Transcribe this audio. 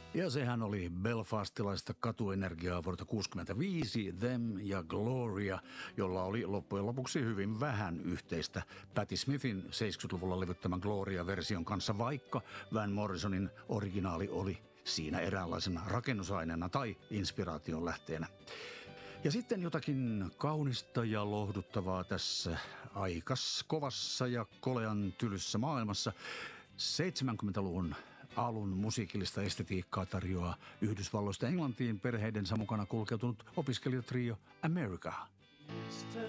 Ja sehän oli belfastilaista katuenergiaa vuodelta 1965, Them ja Gloria, jolla oli loppujen lopuksi hyvin vähän yhteistä Patti Smithin 70-luvulla levyttämän Gloria-version kanssa, vaikka Van Morrisonin originaali oli siinä eräänlaisena rakennusaineena tai inspiraation lähteenä. Ja sitten jotakin kaunista ja lohduttavaa tässä aikas kovassa ja kolean tylyssä maailmassa. 70-luvun alun musiikillista estetiikkaa tarjoaa Yhdysvalloista Englantiin perheidensä mukana kulkeutunut opiskelijatrio America.